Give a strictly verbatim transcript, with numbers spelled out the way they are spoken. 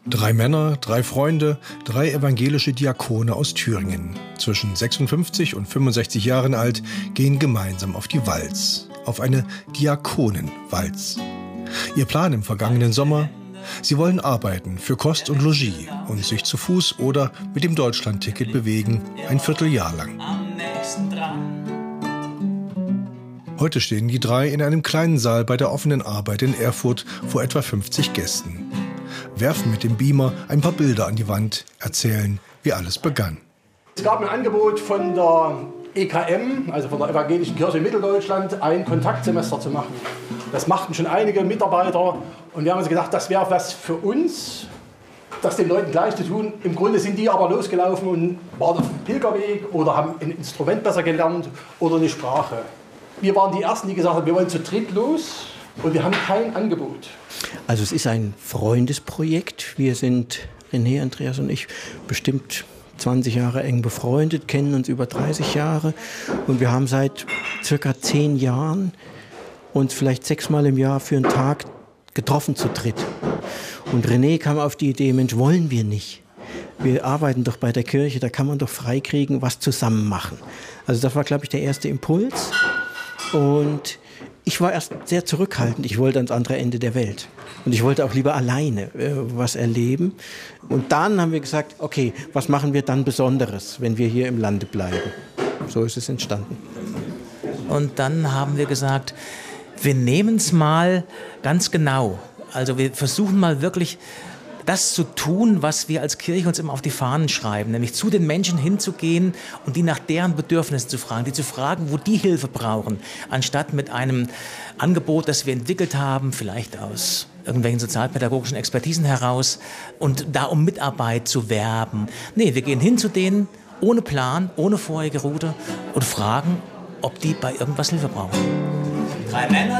Drei Männer, drei Freunde, drei evangelische Diakone aus Thüringen. Zwischen sechsundfünfzig und fünfundsechzig Jahren alt, gehen gemeinsam auf die Walz. Auf eine Diakonenwalz. Ihr Plan im vergangenen Sommer? Sie wollen arbeiten für Kost und Logis und sich zu Fuß oder mit dem Deutschlandticket bewegen, ein Vierteljahr lang. Heute stehen die drei in einem kleinen Saal bei der offenen Arbeit in Erfurt vor etwa fünfzig Gästen. Werfen mit dem Beamer ein paar Bilder an die Wand, erzählen, wie alles begann. Es gab ein Angebot von der E K M, also von der Evangelischen Kirche in Mitteldeutschland, ein Kontaktsemester zu machen. Das machten schon einige Mitarbeiter und wir haben uns gedacht, das wäre was für uns, das den Leuten gleich zu tun. Im Grunde sind die aber losgelaufen und waren auf dem Pilgerweg oder haben ein Instrument besser gelernt oder eine Sprache. Wir waren die Ersten, die gesagt haben, wir wollen zu dritt los und wir haben kein Angebot. Also es ist ein Freundesprojekt. Wir sind, René, Andreas und ich, bestimmt zwanzig Jahre eng befreundet, kennen uns über dreißig Jahre und wir haben seit circa zehn Jahren uns vielleicht sechsmal im Jahr für einen Tag getroffen zu dritt. Und René kam auf die Idee, Mensch, wollen wir nicht? Wir arbeiten doch bei der Kirche, da kann man doch freikriegen, was zusammen machen. Also das war, glaube ich, der erste Impuls. Und ich war erst sehr zurückhaltend. Ich wollte ans andere Ende der Welt. Und ich wollte auch lieber alleine äh, was erleben. Und dann haben wir gesagt, okay, was machen wir dann Besonderes, wenn wir hier im Lande bleiben? So ist es entstanden. Und dann haben wir gesagt, wir nehmen es mal ganz genau. Also wir versuchen mal wirklich das zu tun, was wir als Kirche uns immer auf die Fahnen schreiben, nämlich zu den Menschen hinzugehen und die nach deren Bedürfnissen zu fragen, die zu fragen, wo die Hilfe brauchen, anstatt mit einem Angebot, das wir entwickelt haben, vielleicht aus irgendwelchen sozialpädagogischen Expertisen heraus und da um Mitarbeit zu werben. Nee, wir gehen hin zu denen ohne Plan, ohne vorherige Route und fragen, ob die bei irgendwas Hilfe brauchen. Drei Männer.